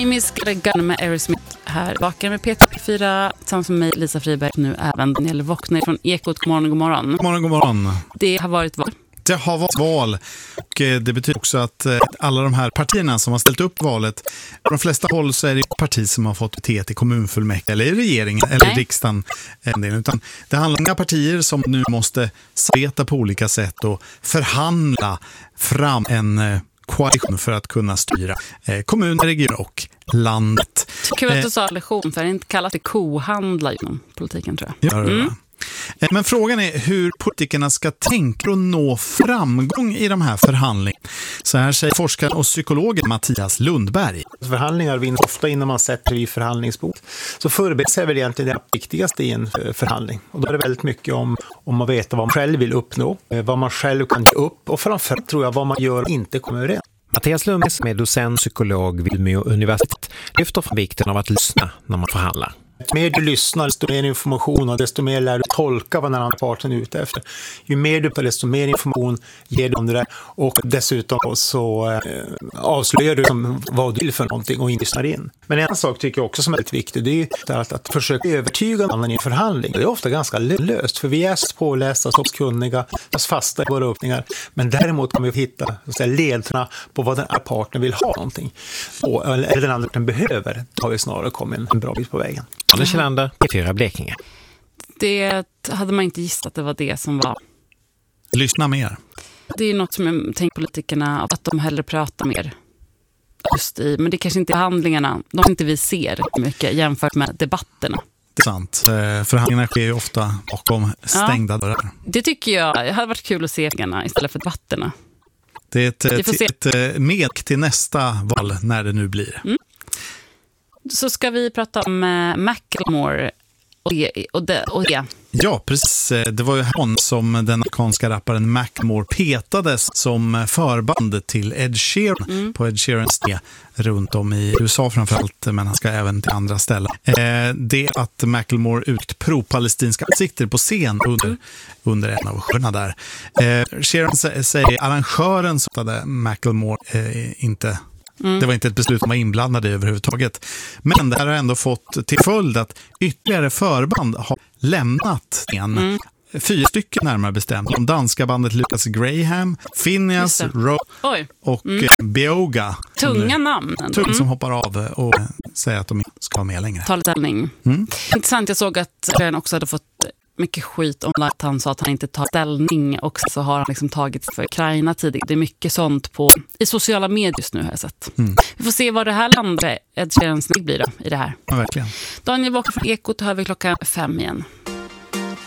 Imisk Gun med Aerosmith här. Vakar med P4 tillsammans med mig, Lisa Friberg. Nu även Daniel Wockner från Ekot. God morgon, god morgon. God morgon, god morgon. Det har varit val. Det har varit val och det betyder också att alla de här partierna som har ställt upp valet, på de flesta håll så är det ett parti som har fått majoritet i kommunfullmäktige eller i regeringen eller i riksdagen. Utan det handlar om många partier som nu måste samarbeta på olika sätt och förhandla fram en koalition för att kunna styra kommuner, regioner och landet. Kul att du sa lektion, för det inte kallas det kohandla inom politiken, tror jag. Men frågan är hur politikerna ska tänka och nå framgång i de här förhandlingarna. Så här säger forskaren och psykologen Mattias Lundberg. Förhandlingar vinns ofta innan man sätter vid förhandlingsbord. Så förberedelse är väl egentligen det viktigaste i en förhandling. Och då är det väldigt mycket om man vet vad man själv vill uppnå, vad man själv kan ge upp och framförallt tror jag vad man gör och inte kommer överens. Mattias Lundberg som är docent psykolog vid Umeå universitet lyfter fram vikten av att lyssna när man förhandlar. Ju mer du lyssnar, desto mer information och desto mer lär du tolka vad den andra parten är ute efter. Ju mer du får, desto mer information ger du om det där. Och dessutom så avslöjar du vad du vill för någonting och inte lyssnar in. Men en sak tycker jag också som är väldigt viktig, det är att försöka övertyga någon i en förhandling. Det är ofta ganska löst, för vi är så pålästa, så kunniga, så fasta i våra öppningar. Men däremot kan vi hitta ledtrådarna på vad den andra parten vill ha någonting. Eller den andra parten behöver. Då har vi snarare kommit en bra bit på vägen. Anders Kjellander, P4 Blekinge. Det hade man inte gissat att det var det som var. Lyssna mer. Det är något som jag tänker politikerna, att de hellre pratar mer. Just i, men det kanske inte är handlingarna. De inte vi ser mycket jämfört med debatterna. Det är sant. Förhandlingarna sker ju ofta bakom stängda dörrar. Det tycker jag. Det hade varit kul att se förhandlingarna istället för debatterna. Det är ett med till nästa val när det nu blir. Så ska vi prata om Macklemore och det. Ja, precis. Det var ju hon som den amerikanska rapparen Macklemore petades som förband till Ed Sheeran på Ed Sheerans runt om i USA framförallt, men han ska även till andra ställen. Det att Macklemore uttryckt pro-palestinska ansikter på scen under en av sjöarna där. Sheeran säger arrangören som hade Macklemore inte... Det var inte ett beslut som var inblandade i överhuvudtaget. Men det har ändå fått till följd att ytterligare förband har lämnat en. 4 stycken närmare bestämt. De danska bandet Lucas Graham, Phineas, och Beoga. Tunga namn. Som hoppar av och säger att de inte ska vara med längre. Ta ställning. Intressant, jag såg att han också hade fått mycket skit online. Han sa att han inte tar ställning och så har han liksom tagit för Ukraina tidigare. Det är mycket sånt i sociala medier just nu har jag sett. Vi får se vad det här landar Ed Sheerans blir då i det här. Ja, verkligen. Daniel Wockner från Ekot, hör vi klockan 5 igen.